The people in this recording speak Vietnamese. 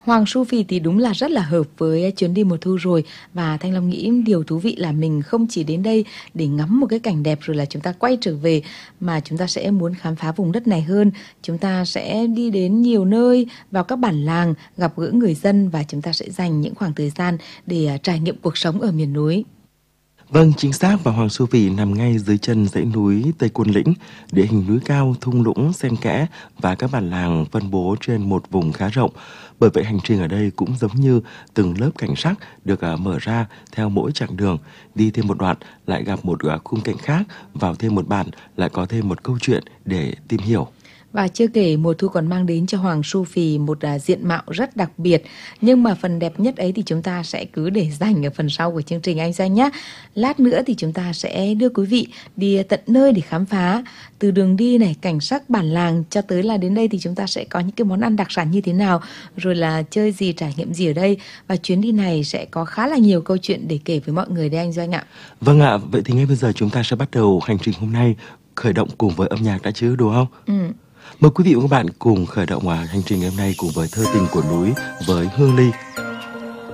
Hoàng Su Phì thì đúng là rất là hợp với chuyến đi mùa thu rồi, và Thanh Long nghĩ điều thú vị là mình không chỉ đến đây để ngắm một cái cảnh đẹp rồi là chúng ta quay trở về, mà chúng ta sẽ muốn khám phá vùng đất này hơn. Chúng ta sẽ đi đến nhiều nơi, vào các bản làng, gặp gỡ người dân, và chúng ta sẽ dành những khoảng thời gian để trải nghiệm cuộc sống ở miền núi. Vâng, chính xác, và Hoàng Su Phì nằm ngay dưới chân dãy núi Tây Côn Lĩnh, địa hình núi cao, thung lũng, xen kẽ và các bản làng phân bố trên một vùng khá rộng. Bởi vậy hành trình ở đây cũng giống như từng lớp cảnh sắc được mở ra theo mỗi chặng đường. Đi thêm một đoạn lại gặp một khung cảnh khác, vào thêm một bản lại có thêm một câu chuyện để tìm hiểu. Và chưa kể mùa thu còn mang đến cho Hoàng Su Phì một diện mạo rất đặc biệt. Nhưng mà phần đẹp nhất ấy thì chúng ta sẽ cứ để dành ở phần sau của chương trình anh Doanh nhé. Lát nữa thì chúng ta sẽ đưa quý vị đi tận nơi để khám phá. Từ đường đi này, cảnh sắc bản làng, cho tới là đến đây thì chúng ta sẽ có những cái món ăn đặc sản như thế nào, rồi là chơi gì, trải nghiệm gì ở đây. Và chuyến đi này sẽ có khá là nhiều câu chuyện để kể với mọi người đấy anh Doanh ạ. Vâng ạ, vậy thì ngay bây giờ chúng ta sẽ bắt đầu hành trình hôm nay, khởi động cùng với âm nhạc đã chứ, đúng không? Ừ. Mời quý vị và các bạn cùng khởi động hành trình hôm nay cùng với thơ tình của núi với Hương Ly.